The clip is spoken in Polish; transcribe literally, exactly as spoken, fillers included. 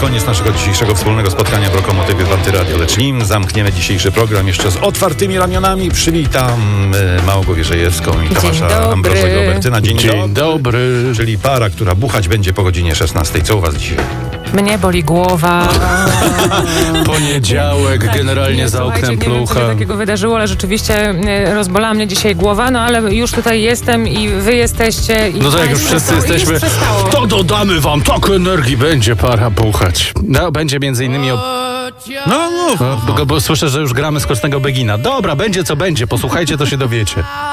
koniec naszego dzisiejszego wspólnego spotkania w Lokomotywie w Antyradio. Lecz nim zamkniemy dzisiejszy program jeszcze z otwartymi ramionami, przywitam y, Małgorzatę i Tomasza Ambrozego Bertyna. Dzień, Dzień dobry. dobry. Czyli para, która buchać będzie po godzinie szesnastej. Co u was dzisiaj? Mnie boli głowa. Poniedziałek, generalnie nie, za oknem nie wiem, co plucha. się takiego wydarzyło, ale rzeczywiście e, rozbolała mnie dzisiaj głowa, no ale już tutaj jestem i wy jesteście. I No to jak już państwo wszyscy są, i jesteśmy, już przestało. to dodamy wam tak energii, będzie para buchać. No, będzie między innymi o... No mów. No, bo, bo słyszę, że już gramy Skocznego Begina. Dobra, będzie co będzie, posłuchajcie, to się dowiecie.